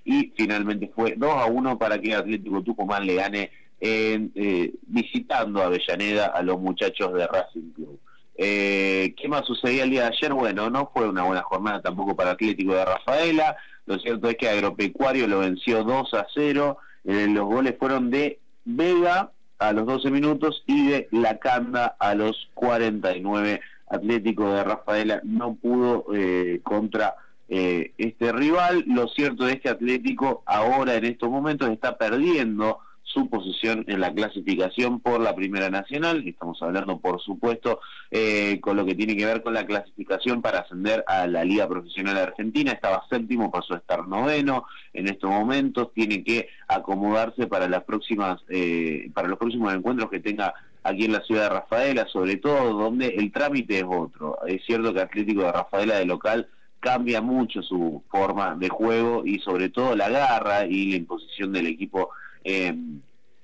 y finalmente fue 2-1 para que Atlético Tucumán le gane visitando a Avellaneda a los muchachos de Racing Club. ¿Qué más sucedía el día de ayer? Bueno, no fue una buena jornada tampoco para Atlético de Rafaela. Lo cierto es que Agropecuario lo venció 2-0. Los goles fueron de Vega a los 12 minutos y de Lacanda a los 49. Atlético de Rafaela no pudo contra este rival. Lo cierto es que Atlético ahora en estos momentos está perdiendo su posición en la clasificación por la Primera Nacional. Estamos hablando, por supuesto, con lo que tiene que ver con la clasificación para ascender a la Liga Profesional Argentina. Estaba séptimo, pasó a estar noveno. En estos momentos tiene que acomodarse para las próximas, para los próximos encuentros que tenga aquí en la ciudad de Rafaela, sobre todo donde el trámite es otro. Es cierto que Atlético de Rafaela de local cambia mucho su forma de juego y sobre todo la garra y la imposición del equipo en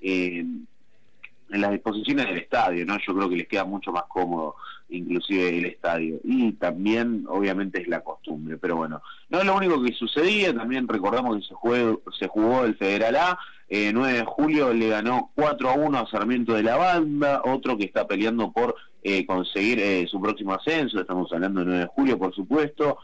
las disposiciones del estadio, ¿no? Yo creo que les queda mucho más cómodo inclusive el estadio, y también obviamente es la costumbre, pero bueno, no es lo único que sucedía. También recordamos que se jugó el Federal A. 9 de julio le ganó 4-1 a Sarmiento de la Banda, otro que está peleando por conseguir su próximo ascenso. Estamos hablando de 9 de julio, por supuesto.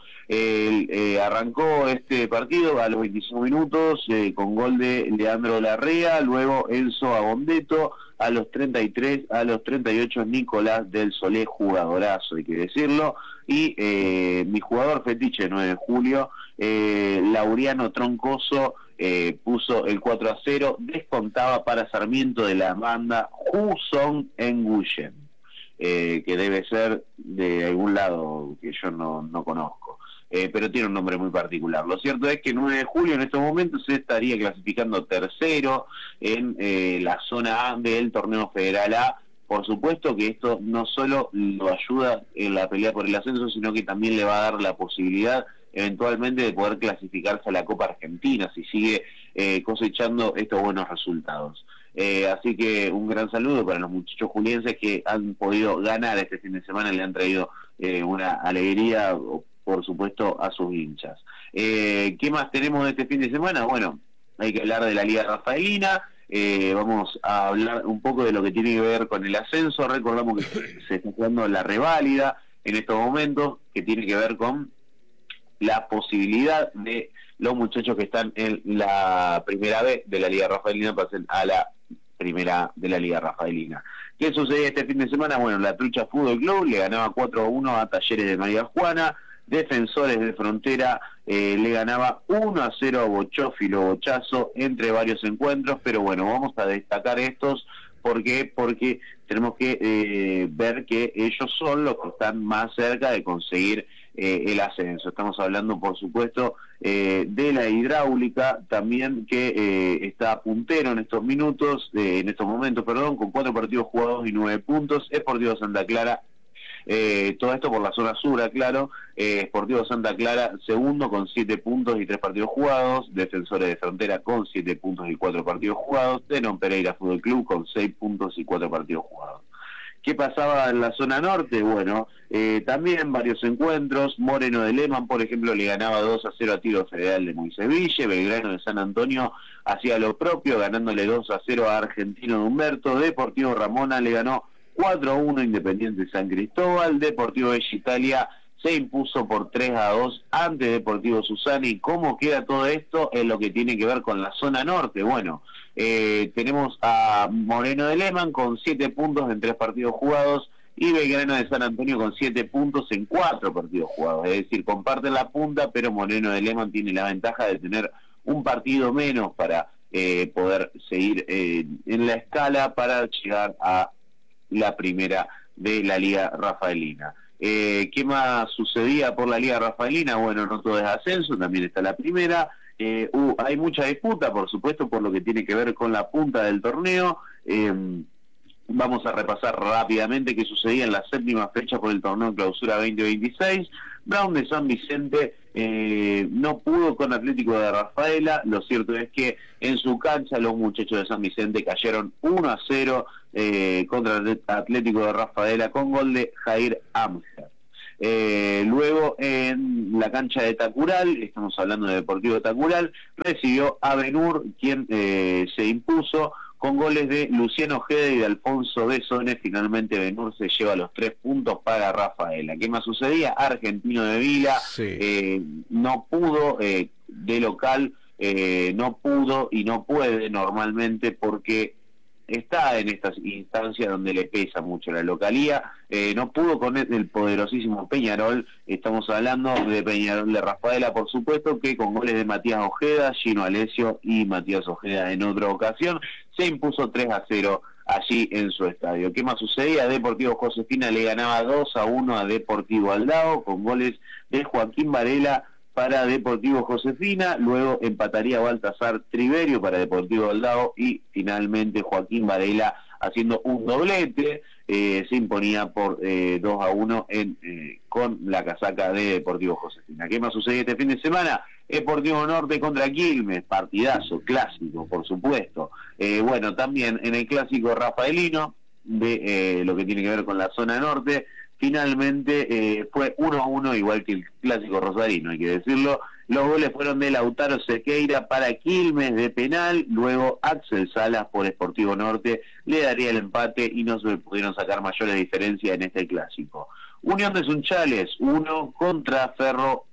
Arrancó este partido a los 25 minutos con gol de Leandro Larrea, luego Enzo Abondeto, a los 33, a los 38 Nicolás del Solé, jugadorazo hay que decirlo, y mi jugador fetiche 9 de julio, Laureano Troncoso, puso el 4-0, descontaba para Sarmiento de la Banda Husson Nguyen, que debe ser de algún lado que yo no conozco, pero tiene un nombre muy particular. Lo cierto es que 9 de julio en estos momentos se estaría clasificando tercero en la zona A del torneo Federal A. Por supuesto que esto no solo lo ayuda en la pelea por el ascenso, sino que también le va a dar la posibilidad eventualmente de poder clasificarse a la Copa Argentina si sigue cosechando estos buenos resultados. Así que un gran saludo para los muchachos julienses que han podido ganar este fin de semana, le han traído una alegría, por supuesto, a sus hinchas. ¿Qué más tenemos de este fin de semana? Bueno, hay que hablar de la Liga Rafaelina. Vamos a hablar un poco de lo que tiene que ver con el ascenso. Recordamos que se está jugando la reválida en estos momentos, que tiene que ver con la posibilidad de los muchachos que están en la primera B de la Liga Rafaelina pasen a la primera de la Liga Rafaelina. ¿Qué sucedía este fin de semana? Bueno, la Trucha Fútbol Club le ganaba 4-1 a Talleres de María Juana. Defensores de Frontera le ganaba 1-0 a Bochófilo Bochazo, entre varios encuentros, pero bueno, vamos a destacar estos. ¿Por qué? Porque tenemos que ver que ellos son los que están más cerca de conseguir el ascenso. Estamos hablando, por supuesto, de la Hidráulica, también que está puntero en estos momentos, con 4 partidos jugados y 9 puntos. Sportivo Santa Clara, todo esto por la zona sur, claro. Sportivo Santa Clara segundo con 7 puntos y 3 partidos jugados. Defensores de Frontera con 7 puntos y 4 partidos jugados. Tenón Pereira Fútbol Club con 6 puntos y 4 partidos jugados. ¿Qué pasaba en la zona norte? Bueno, también varios encuentros. Moreno de Lehmann, por ejemplo, le ganaba 2-0 a Tiro Federal de Moiseville. Belgrano de San Antonio hacía lo propio, ganándole 2-0 a Argentino de Humberto. Deportivo Ramona le ganó 4-1 Independiente San Cristóbal. Deportivo Bella Italia se impuso por 3-2 ante Deportivo Susani. ¿Cómo queda todo esto en lo que tiene que ver con la zona norte? Bueno, tenemos a Moreno de Lehmann con 7 puntos en 3 partidos jugados y Belgrano de San Antonio con 7 puntos en 4 partidos jugados. Es decir, comparten la punta, pero Moreno de Lehmann tiene la ventaja de tener un partido menos para poder seguir en la escala para llegar a la primera de la Liga Rafaelina. ¿Qué más sucedía por la Liga Rafaelina? Bueno, no todo es ascenso, también está la primera. Hay mucha disputa, por supuesto, por lo que tiene que ver con la punta del torneo. Vamos a repasar rápidamente qué sucedía en la séptima fecha por el torneo Clausura 2026. Brown de San Vicente no pudo con Atlético de Rafaela. Lo cierto es que en su cancha los muchachos de San Vicente cayeron 1-0 contra Atlético de Rafaela con gol de Jair Amger. Luego en la cancha de Tacural, estamos hablando de Deportivo Tacural, recibió a Benur, quien se impuso con goles de Luciano Ojeda y de Alfonso Besone. Finalmente Benur se lleva los 3 puntos para Rafaela. ¿Qué más sucedía? Argentino de Vila no pudo de local, no pudo y no puede normalmente porque está en estas instancias donde le pesa mucho la localía. No pudo con el poderosísimo Peñarol. Estamos hablando de Peñarol de Rafaela, por supuesto, que con goles de Matías Ojeda, Gino Alessio y Matías Ojeda en otra ocasión, se impuso 3-0 allí en su estadio. ¿Qué más sucedía? Deportivo Josefina le ganaba 2-1 a Deportivo Aldao, con goles de Joaquín Varela para Deportivo Josefina. Luego empataría Baltasar Triverio para Deportivo Aldao y finalmente Joaquín Varela haciendo un doblete. Se imponía por 2-1 con la casaca de Deportivo Josefina. ¿Qué más sucedió este fin de semana? Deportivo Norte contra Quilmes, partidazo, clásico, por supuesto. Bueno, también en el clásico rafaelino, de lo que tiene que ver con la zona norte, finalmente fue 1-1, igual que el clásico rosarino, hay que decirlo. Los goles fueron de Lautaro Sequeira para Quilmes de penal, luego Axel Salas por Sportivo Norte le daría el empate y no se pudieron sacar mayores diferencias en este clásico. Unión de Sunchales, 1 contra Ferro,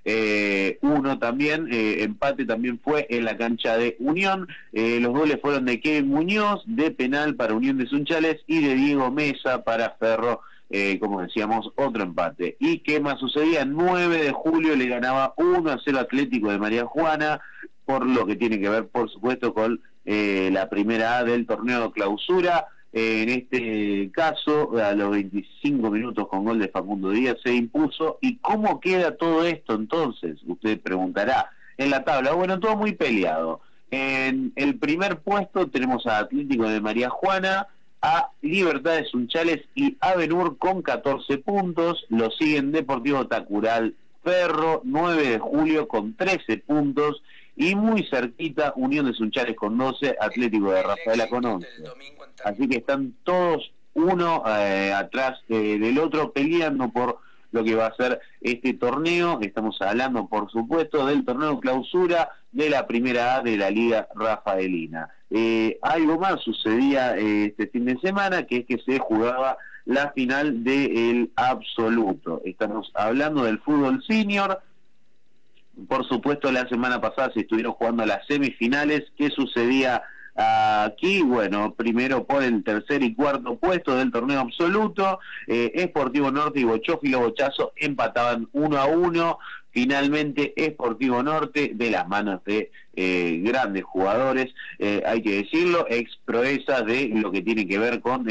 1 también, empate también fue en la cancha de Unión. Los goles fueron de Kevin Muñoz de penal para Unión de Sunchales y de Diego Mesa para Ferro. Como decíamos, otro empate. ¿Y qué más sucedía? El 9 de julio le ganaba 1-0 Atlético de María Juana, por lo que tiene que ver, por supuesto, con la primera A del torneo de clausura. En este caso, a los 25 minutos con gol de Facundo Díaz se impuso. ¿Y cómo queda todo esto entonces? Usted preguntará. En la tabla, bueno, todo muy peleado. En el primer puesto tenemos a Atlético de María Juana, a Libertad de Sunchales y a Benur con 14 puntos. Lo siguen Deportivo Tacural, Ferro, 9 de julio con 13 puntos. Y muy cerquita, Unión de Sunchales con 12, Atlético de Rafaela con 11. Así que están todos uno atrás del otro, peleando por lo que va a ser este torneo. Estamos hablando, por supuesto, del torneo clausura de la primera A de la Liga Rafaelina. Algo más sucedía este fin de semana, que es que se jugaba la final del absoluto. Estamos hablando del fútbol senior. Por supuesto, la semana pasada se estuvieron jugando las semifinales. ¿Qué sucedía aquí? Bueno, primero por el tercer y cuarto puesto del torneo absoluto, Sportivo Norte y Bochófilo Bochazo empataban 1-1. Finalmente Sportivo Norte, de las manos de grandes jugadores, hay que decirlo, ex proezas de lo que tiene que ver con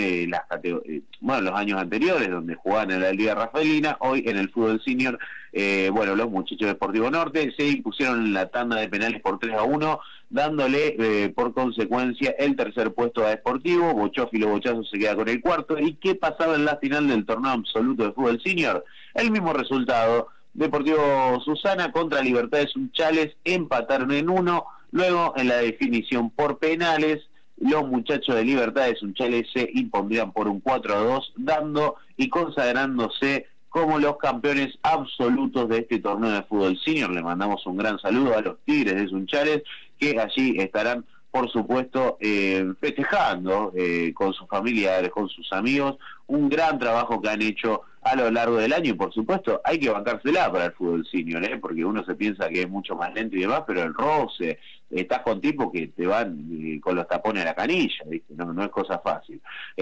los años anteriores, donde jugaban en la Liga Rafaelina, hoy en el fútbol senior. Los muchachos de Sportivo Norte se impusieron en la tanda de penales por 3-1, dándole por consecuencia el tercer puesto a Sportivo. Bochófilo Bochazo se queda con el cuarto. ¿Y qué pasaba en la final del torneo absoluto de fútbol senior? El mismo resultado. Deportivo Susana contra Libertad de Sunchales empataron en 1. Luego, en la definición por penales, los muchachos de Libertad de Sunchales se impondrían por un 4-2, dando y consagrándose como los campeones absolutos de este torneo de fútbol senior. Le mandamos un gran saludo a los Tigres de Sunchales, que allí estarán, por supuesto, festejando con sus familiares, con sus amigos, un gran trabajo que han hecho a lo largo del año. Y por supuesto hay que bancársela para el fútbol senior, porque uno se piensa que es mucho más lento y demás, pero el roce, estás con tipos que te van con los tapones a la canilla, ¿viste? No es cosa fácil.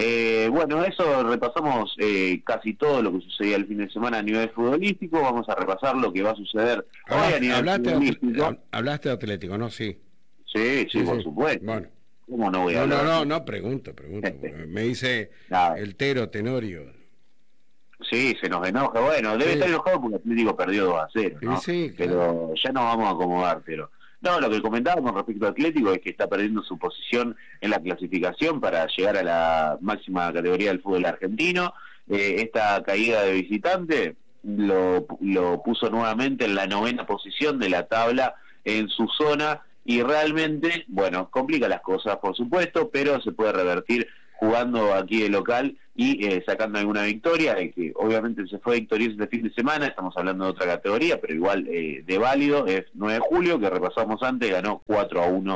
Eso repasamos casi todo lo que sucedía el fin de semana a nivel futbolístico. Vamos a repasar lo que va a suceder hoy a nivel futbolístico. Hablaste de Atlético, ¿no? Sí, por supuesto. Bueno. ¿Cómo no voy a hablar? No, pregunto. Me dice el Tero Tenorio. Sí, se nos enoja. Bueno, debe estar enojado porque Atlético perdió 2-0, ¿no? Sí, claro. Pero ya nos vamos a acomodar. Pero no, lo que comentábamos respecto a Atlético es que está perdiendo su posición en la clasificación para llegar a la máxima categoría del fútbol argentino. Esta caída de visitante lo puso nuevamente en la 9ª posición de la tabla en su zona. Y realmente, complica las cosas, por supuesto, pero se puede revertir jugando aquí de local y sacando alguna victoria, que obviamente se fue victorioso este fin de semana. Estamos hablando de otra categoría, pero igual de válido. Es 9 de julio, que repasamos antes, ganó 4-1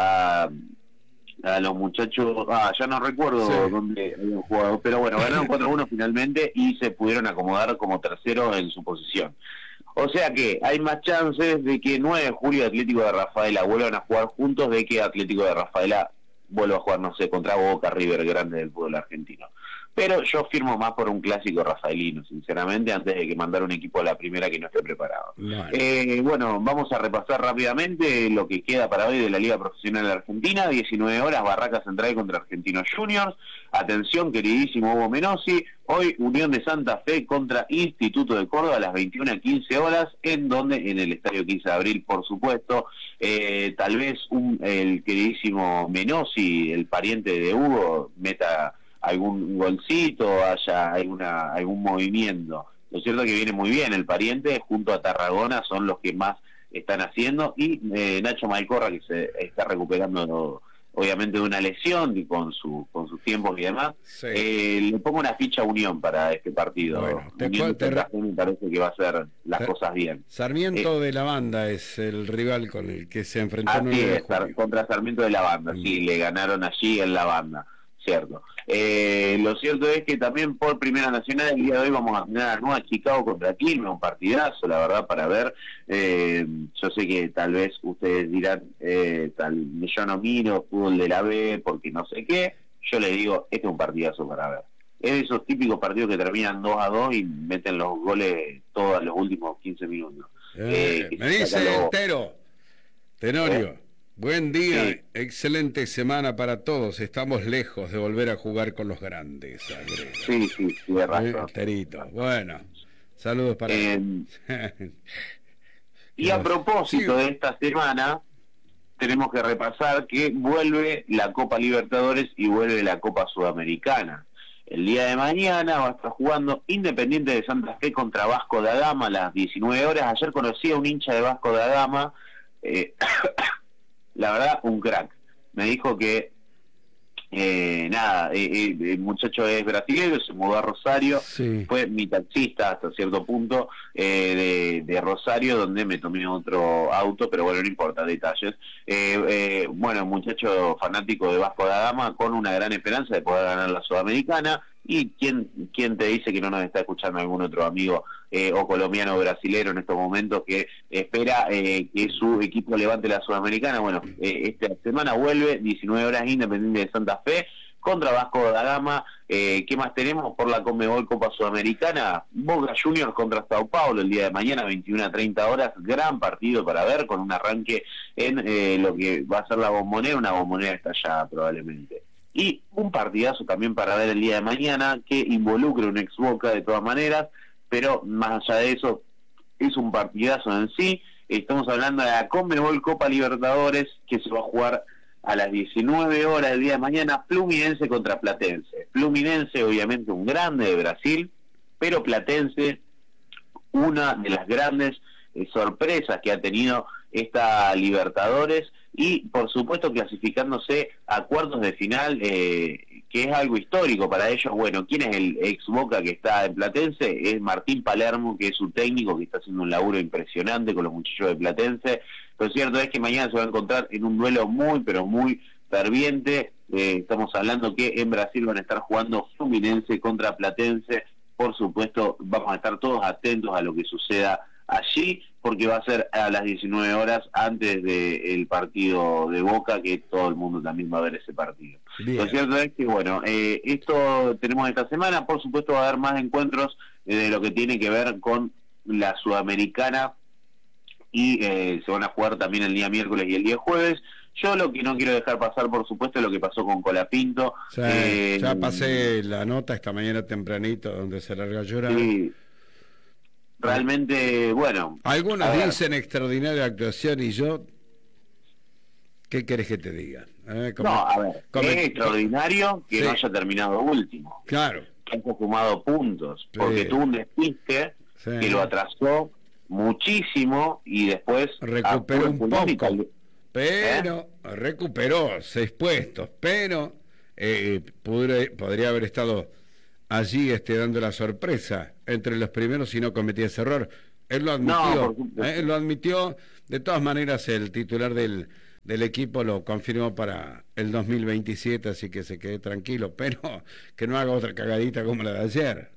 a los muchachos, ya no recuerdo dónde habían jugado, pero bueno, ganaron 4-1 finalmente y se pudieron acomodar como terceros en su posición. O sea que hay más chances de que 9 de julio Atlético de Rafaela vuelvan a jugar juntos, de que Atlético de Rafaela vuelva a jugar, no sé, contra Boca, River, grande del fútbol argentino. Pero yo firmo más por un clásico rafaelino, sinceramente, antes de que mandar un equipo a la primera que no esté preparado. Bueno, vamos a repasar rápidamente lo que queda para hoy de la Liga Profesional Argentina. 19 horas, Barraca Central contra Argentinos Juniors. Atención, queridísimo Hugo Menossi, hoy Unión de Santa Fe contra Instituto de Córdoba a las 21:15 horas, en donde, en el Estadio 15 de Abril, por supuesto. Tal vez el queridísimo Menossi, el pariente de Hugo, meta algún golcito, haya algún movimiento. Lo cierto es que viene muy bien el pariente, junto a Tarragona son los que más están haciendo, y Nacho Malcorra, que se está recuperando obviamente de una lesión y con sus tiempos y demás. Le pongo una ficha a Unión para este partido. Bueno, me parece que va a hacer las cosas bien. Sarmiento de la Banda es el rival con el que se enfrentó. Así es, contra Sarmiento de la Banda, sí, le ganaron allí en la Banda, cierto. Lo cierto es que también por Primera Nacional el día de hoy vamos a tener a Nueva Chicago contra Quilmes, un partidazo, la verdad, para ver. Yo sé que tal vez ustedes dirán, yo no miro fútbol de la B porque no sé qué. Yo les digo, este es un partidazo para ver. Es de esos típicos partidos que terminan 2-2 y meten los goles todos los últimos 15 minutos. Me dice Tenorio. Buen día, sí. Excelente semana para todos. Estamos lejos de volver a jugar con los grandes. Sí, de razón. Terito. Bueno, saludos para y a propósito de esta semana, tenemos que repasar que vuelve la Copa Libertadores y vuelve la Copa Sudamericana. El día de mañana va a estar jugando Independiente de Santa Fe contra Vasco da Gama a las 19 horas. Ayer conocí a un hincha de Vasco da Gama, la verdad, un crack. Me dijo que el muchacho es brasileño, se mudó a Rosario, fue mi taxista hasta cierto punto de Rosario, donde me tomé otro auto, pero bueno, no importa, detalles. Bueno, muchacho fanático de Vasco da Gama, con una gran esperanza de poder ganar la Sudamericana. ¿Y quién te dice que no nos está escuchando algún otro amigo o colombiano o brasilero en estos momentos que espera que su equipo levante la Sudamericana? Bueno, esta semana vuelve, 19 horas, Independiente de Santa Fe contra Vasco da Gama. ¿Qué más tenemos por la Conmebol Copa Sudamericana? Boca Juniors contra Sao Paulo el día de mañana, 21:30 horas. Gran partido para ver, con un arranque en lo que va a ser la Bombonera, una Bombonera estallada probablemente. Y un partidazo también para ver el día de mañana, que involucra un ex Boca de todas maneras, pero más allá de eso, es un partidazo en sí. Estamos hablando de la Conmebol Copa Libertadores, que se va a jugar a las 19 horas del día de mañana, Fluminense contra Platense. Fluminense, obviamente, un grande de Brasil, pero Platense, una de las grandes sorpresas que ha tenido esta Libertadores, y por supuesto clasificándose a cuartos de final, que es algo histórico para ellos. Bueno, ¿quién es el ex Boca que está en Platense? Es Martín Palermo, que es su técnico, que está haciendo un laburo impresionante con los muchachos de Platense. Lo cierto es que mañana se va a encontrar en un duelo muy, pero muy ferviente. Estamos hablando que en Brasil van a estar jugando Fluminense contra Platense. Por supuesto, vamos a estar todos atentos a lo que suceda allí, porque va a ser a las 19 horas antes del partido de Boca, que todo el mundo también va a ver ese partido. Bien. Lo cierto es que, bueno, esto tenemos esta semana. Por supuesto va a haber más encuentros de lo que tiene que ver con la Sudamericana, y se van a jugar también el día miércoles y el día jueves. Yo lo que no quiero dejar pasar, por supuesto, es lo que pasó con Colapinto. Ya pasé la nota esta mañana tempranito, donde se larga a llorar. Sí. Realmente, bueno. Algunos dicen extraordinaria actuación, y yo, ¿qué querés que te diga? Es extraordinario que no haya terminado último. Claro. Que haya sumado puntos, porque tuvo un despiste que lo atrasó muchísimo, y después recuperó un poco, pero recuperó 6 puestos, pero podría haber estado allí dando la sorpresa entre los primeros si no cometía ese error. Él lo admitió, él lo admitió. De todas maneras, el titular del equipo lo confirmó para el 2027, así que se quede tranquilo, pero que no haga otra cagadita como la de ayer,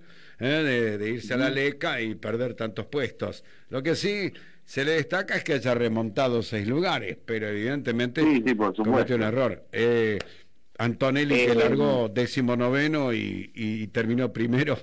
de irse a la leca y perder tantos puestos. Lo que sí se le destaca es que haya remontado 6 lugares, pero evidentemente cometió un error. Antonelli, que largó 19º y terminó primero.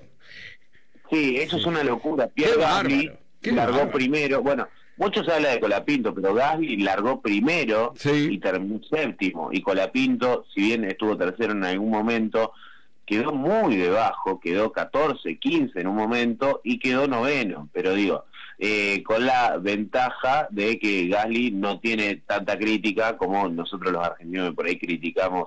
Sí, eso es una locura. Pierre Gasly largó primero. Bueno, muchos hablan de Colapinto, pero Gasly largó primero y terminó 7º. Y Colapinto, si bien estuvo tercero en algún momento, quedó muy debajo, quedó 14, 15 en un momento y quedó 9º. Pero digo, con la ventaja de que Gasly no tiene tanta crítica como nosotros los argentinos por ahí criticamos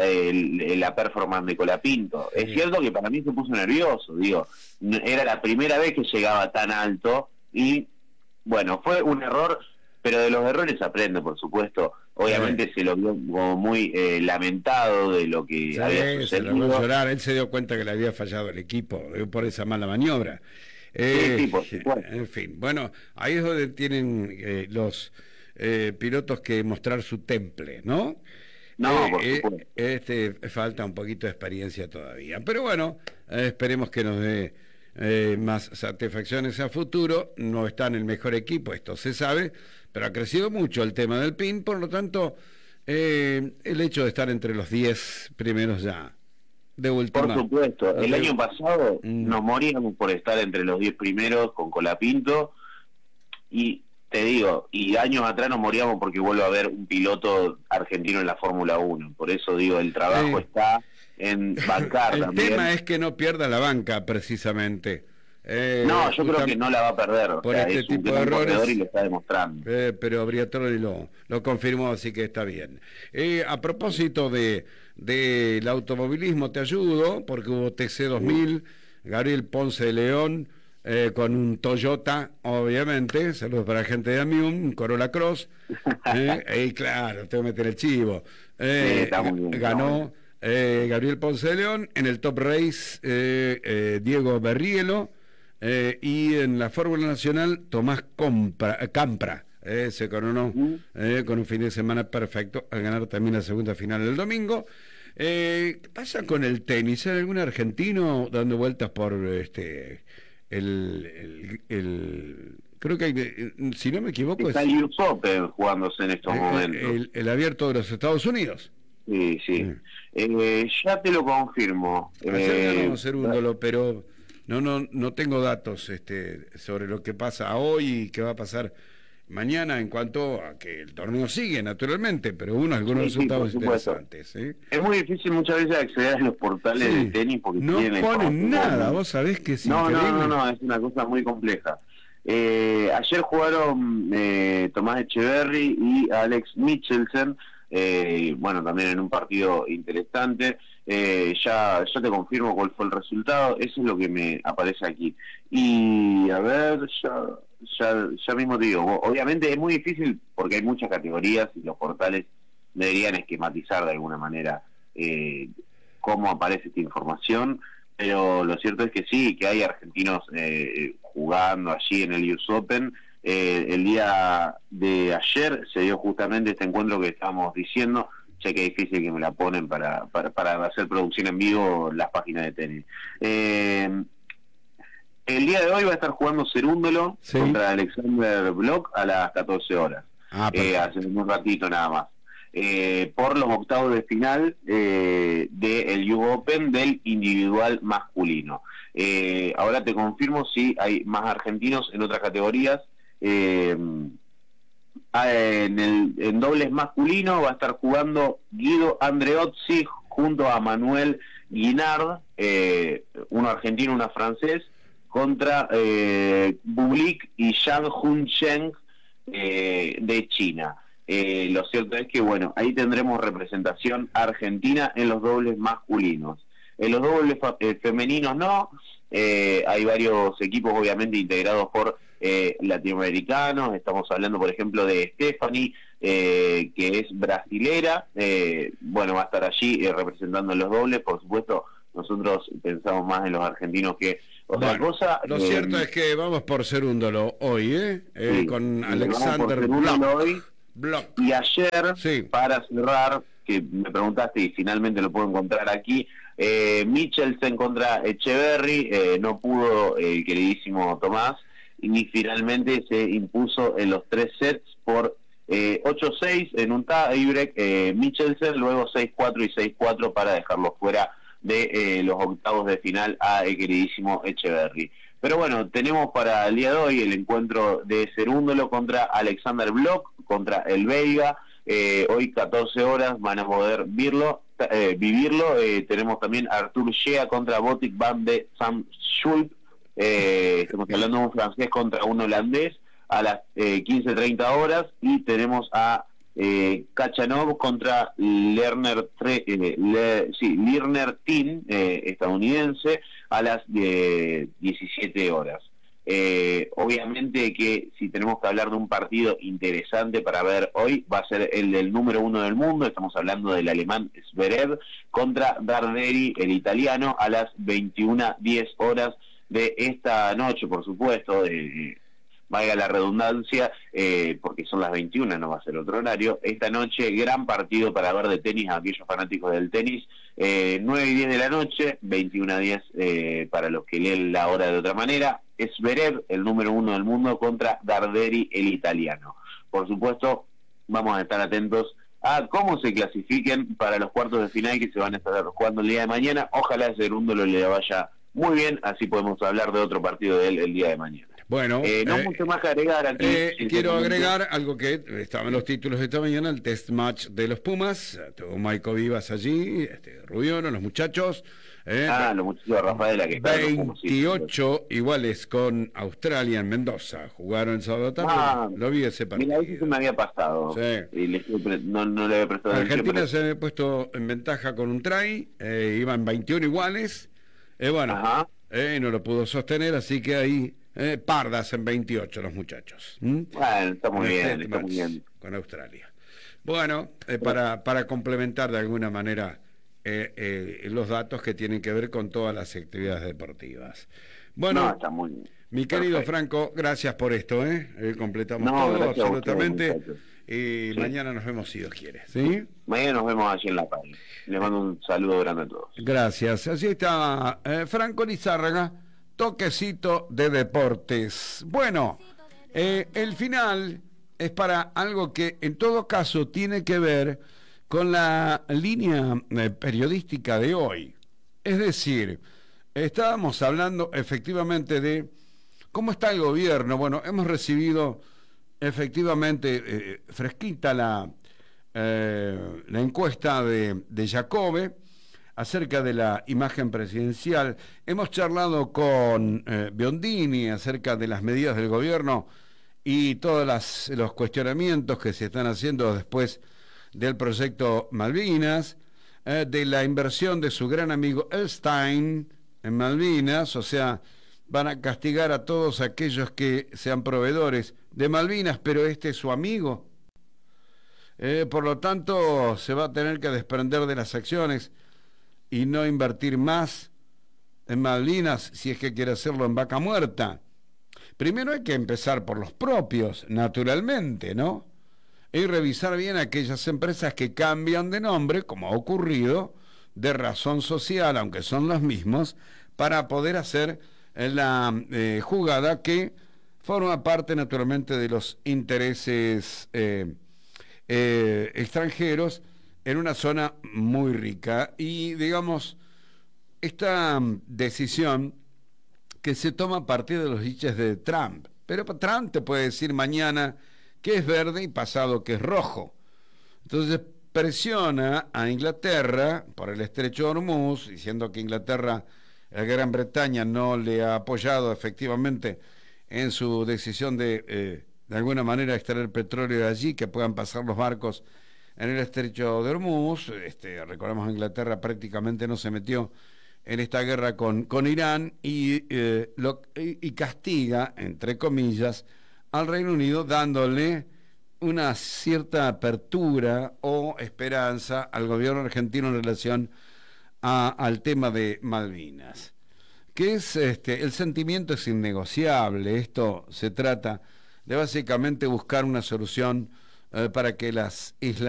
la performance de Colapinto. Es cierto que para mí se puso nervioso, digo, era la primera vez que llegaba tan alto y bueno, fue un error, pero de los errores se aprende, por supuesto. Obviamente se lo vio como muy lamentado de lo que había sucedido. Se lo vio llorar. Él se dio cuenta que le había fallado el equipo por esa mala maniobra. Sí, por supuesto. En fin, bueno, ahí es donde tienen los pilotos que mostrar su temple, ¿no? No, por supuesto. Falta un poquito de experiencia todavía, pero bueno, esperemos que nos dé más satisfacciones a futuro. No está en el mejor equipo, esto se sabe, pero ha crecido mucho el tema del PIN, por lo tanto, el hecho de estar entre los 10 primeros ya, de última. Por supuesto, el año pasado nos moríamos por estar entre los 10 primeros con Colapinto, y te digo, y años atrás nos moríamos porque vuelve a haber un piloto argentino en la Fórmula 1. Por eso digo, el trabajo está en bancar el también. El tema es que no pierda la banca, precisamente. No, yo creo que no la va a perder. Por este tipo de errores. Y lo está demostrando. Pero Briatore lo confirmó, así que está bien. A propósito del automovilismo, te ayudo, porque hubo TC2000, Gabriel Ponce de León, con un Toyota, obviamente, saludos para la gente de Amium, un Corolla Cross, y claro, tengo que meter el chivo, ganó Gabriel Ponce de León, en el Top Race Diego Berrielo, y en la Fórmula Nacional Tomás Campra, se coronó con un fin de semana perfecto al ganar también la segunda final el domingo. ¿Qué pasa con el tenis? ¿Hay algún argentino dando vueltas por creo que hay, si no me equivoco, está el US Open jugándose en estos momentos. El abierto de los Estados Unidos. Sí. Ya te lo confirmo. Ayer ganó Cerúndolo, pero no tengo datos sobre lo que pasa hoy y qué va a pasar mañana en cuanto a que el torneo sigue, naturalmente, pero algunos resultados interesantes. Es muy difícil muchas veces acceder a los portales de tenis porque no ponen nada, vos sabés que es increíble. No, es una cosa muy compleja. Ayer jugaron Tomás Echeverry y Alex Michelsen, bueno, también en un partido interesante. Ya te confirmo cuál fue el resultado, eso es lo que me aparece aquí. Y a ver, ya mismo te digo, obviamente es muy difícil porque hay muchas categorías y los portales deberían esquematizar de alguna manera cómo aparece esta información, pero lo cierto es que sí, que hay argentinos jugando allí en el US Open. El día de ayer se dio justamente este encuentro que estábamos diciendo. Sé que es difícil que me la ponen para hacer producción en vivo las páginas de tenis. El día de hoy va a estar jugando Cerúndolo contra Alexander Bloch a las 14 horas. Hace un ratito nada más. Por los octavos de final del US Open del individual masculino. Ahora te confirmo si hay más argentinos en otras categorías. En dobles masculino va a estar jugando Guido Andreozzi junto a Manuel Guinard, uno argentino, uno francés, contra Bublik y Zhang Junsheng de China. Lo cierto es que, bueno, ahí tendremos representación argentina en los dobles masculinos. En los dobles femeninos no, hay varios equipos obviamente integrados por latinoamericanos. Estamos hablando, por ejemplo, de Stephanie, que es brasilera. Bueno, va a estar allí representando los dobles. Por supuesto, nosotros pensamos más en los argentinos que otra cosa. Lo cierto es que vamos por Cerúndolo hoy, sí, con Alexander Bloch. Y ayer, sí, para cerrar, que me preguntaste y finalmente lo puedo encontrar aquí, Michelsen contra Echeverry, no pudo el queridísimo Tomás, y finalmente se impuso en los 3 sets por 8-6 en un tiebreak Michelsen, luego 6-4 y 6-4 para dejarlo fuera de los octavos de final a el queridísimo Echeverry. Pero bueno, tenemos para el día de hoy el encuentro de Cerúndolo contra Alexander Bloch, contra el Veiga. Hoy 14 horas van a poder vivirlo. Tenemos también a Artur Shea contra Botic Van de Sam Schulp. Estamos hablando de un francés contra un holandés a las 15:30 horas. Y tenemos a Kachanov contra Lerner Tin, estadounidense, a las 17 horas. Obviamente que si tenemos que hablar de un partido interesante para ver hoy, va a ser el del número 1 del mundo. Estamos hablando del alemán Zverev contra Darderi, el italiano, a las 21:10 horas de esta noche, por supuesto. Valga la redundancia, porque son las 21, no va a ser otro horario. Esta noche, gran partido para ver de tenis a aquellos fanáticos del tenis. 9:10 de la noche, 21:10 para los que leen la hora de otra manera. Zverev, el número 1 del mundo, contra Darderi, el italiano. Por supuesto, vamos a estar atentos a cómo se clasifiquen para los cuartos de final que se van a estar jugando el día de mañana. Ojalá ese Cerúndolo le vaya muy bien, así podemos hablar de otro partido de él el día de mañana. Bueno, no mucho más que agregar aquí. Quiero agregar algo que estaba en los títulos de esta mañana, el test match de los Pumas. Tuvo Maico Vivas allí, Rubiono, los muchachos. Los muchachos de Rafaela que 28 iguales con Australia en Mendoza. Jugaron el sábado tarde. Lo vi ese partido. Mira, eso se me había pasado. Sí. Y no le había prestado atención. Argentina se había puesto en ventaja con un try. Iban 21 iguales. No lo pudo sostener, así que ahí pardas en 28 los muchachos. Bueno, está muy bien. Con Australia. Bueno, para complementar de alguna manera los datos que tienen que ver con todas las actividades deportivas. Bueno, está muy bien. Mi querido Perfecto. Franco, gracias por esto, completamos todo, absolutamente. Y mañana nos vemos si Dios quiere, ¿sí? Mañana nos vemos allí en La Paz. Les mando un saludo grande a todos. Gracias. Así está Franco Lizárraga, toquecito de deportes. Bueno, el final es para algo que en todo caso tiene que ver con la línea periodística de hoy. Es decir, estábamos hablando efectivamente de cómo está el gobierno. Bueno, hemos recibido efectivamente fresquita la encuesta de Jacobe acerca de la imagen presidencial. Hemos charlado con Biondini acerca de las medidas del gobierno y todos los cuestionamientos que se están haciendo después del proyecto Malvinas, de la inversión de su gran amigo Elstein en Malvinas, o sea, van a castigar a todos aquellos que sean proveedores de Malvinas, pero este es su amigo. Por lo tanto, se va a tener que desprender de las acciones y no invertir más en Malvinas si es que quiere hacerlo en Vaca Muerta. Primero hay que empezar por los propios, naturalmente, ¿no? Y revisar bien aquellas empresas que cambian de nombre, como ha ocurrido, de razón social, aunque son los mismos, para poder hacer la jugada que forma parte naturalmente de los intereses extranjeros en una zona muy rica. Y digamos, esta decisión que se toma a partir de los dichos de Trump, pero Trump te puede decir mañana que es verde y pasado que es rojo. Entonces presiona a Inglaterra por el estrecho de Hormuz, diciendo que Inglaterra, Gran Bretaña, no le ha apoyado efectivamente en su decisión de alguna manera extraer petróleo de allí, que puedan pasar los barcos en el estrecho de Hormuz. Recordemos que Inglaterra prácticamente no se metió en esta guerra con Irán y castiga, entre comillas, al Reino Unido dándole una cierta apertura o esperanza al gobierno argentino en relación al tema de Malvinas. Que es el sentimiento es innegociable. Esto se trata de básicamente buscar una solución para que las islas